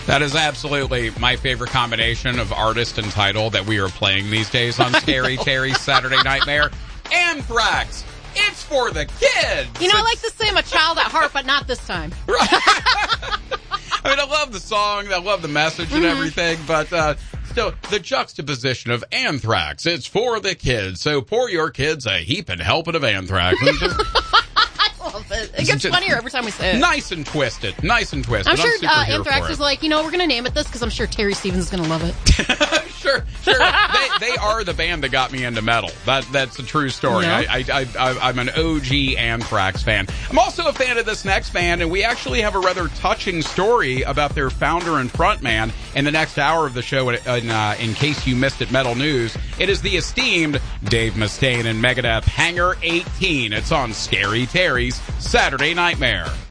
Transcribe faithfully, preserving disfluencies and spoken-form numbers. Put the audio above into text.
That is absolutely my favorite combination of artist and title that we are playing these days on Scary Terry's Saturday Nightmare. Anthrax. It's for the kids. You know, I It's- like to say I'm a child at heart, but not this time. I mean, I love the song, I love the message and Mm-hmm. everything, but uh, still, the juxtaposition of Anthrax, it's for the kids, so pour your kids a heaping helping of Anthrax. And just I love it. It gets just- funnier every time we say it. nice and twisted, nice and twisted. I'm sure super uh, here Anthrax for is it. like, you know, we're going to name it this because I'm sure Terry Stevens is going to love it. Sure, sure. they, they are the band that got me into metal. That That's a true story. Yeah. I, I, I, I'm an O G Anthrax fan. I'm also a fan of this next band, and we actually have a rather touching story about their founder and frontman in the next hour of the show. In, uh, in case you missed it, Metal News. It is the esteemed Dave Mustaine and Megadeth Hangar eighteen. It's on Scary Terry's Saturday Nightmare.